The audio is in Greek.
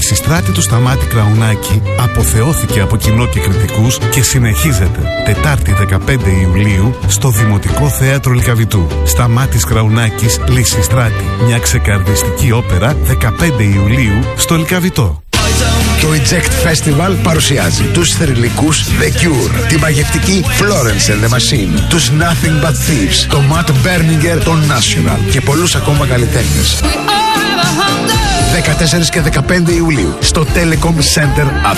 Λυσιστράτη του Σταμάτη Κραουνάκη αποθεώθηκε από κοινό και κριτικούς και συνεχίζεται Τετάρτη 15 Ιουλίου στο Δημοτικό Θέατρο Λυκαβητού. Σταμάτης Κραουνάκης, Λυσιστράτη. Μια ξεκαρδιστική όπερα 15 Ιουλίου στο Λυκαβητό. Το Eject Festival παρουσιάζει τους θρυλικούς The Cure, τη μαγευτική Florence and the Machine, τους Nothing But Thieves, το Matt Berninger, το National και πολλούς ακόμα καλλιτέχνες. 14 και 15 Ιουλίου στο Telecom Center